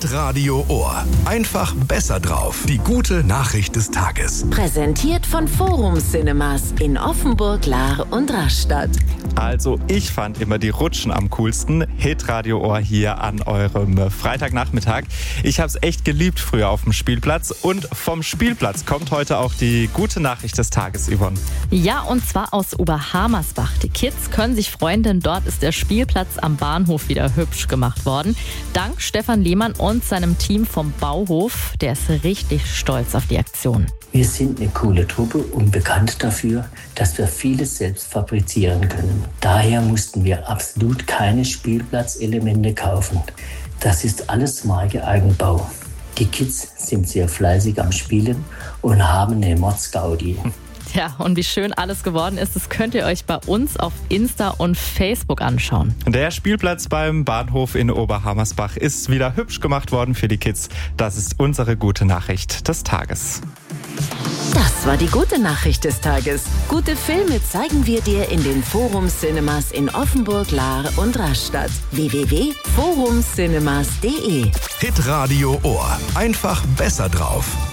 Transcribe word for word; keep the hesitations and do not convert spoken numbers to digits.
Hitradio Ohr. Einfach besser drauf. Die gute Nachricht des Tages. Präsentiert von Forum Cinemas in Offenburg, Lahr und Rastatt. Also ich fand immer die Rutschen am coolsten. Hitradio Ohr hier an eurem Freitagnachmittag. Ich habe es echt geliebt früher auf dem Spielplatz. Und vom Spielplatz kommt heute auch die gute Nachricht des Tages, Yvonne. Ja, und zwar aus Oberhammersbach. Die Kids können sich freuen, denn dort ist der Spielplatz am Bahnhof wieder hübsch gemacht worden. Dank Stefan Lehmann und seinem Team vom Bauhof. Der ist richtig stolz auf die Aktion. Wir sind eine coole Truppe und bekannt dafür, dass wir vieles selbst fabrizieren können. Daher mussten wir absolut keine Spielplatzelemente kaufen. Das ist alles Marke Eigenbau. Die Kids sind sehr fleißig am Spielen und haben eine Mordsgaudi. Ja, und wie schön alles geworden ist, das könnt ihr euch bei uns auf Insta und Facebook anschauen. Der Spielplatz beim Bahnhof in Oberhammersbach ist wieder hübsch gemacht worden für die Kids. Das ist unsere gute Nachricht des Tages. Das war die gute Nachricht des Tages. Gute Filme zeigen wir dir in den Forum Cinemas in Offenburg, Lahr und Rastatt. w w w punkt forum cinemas punkt d e Hitradio Ohr. Einfach besser drauf.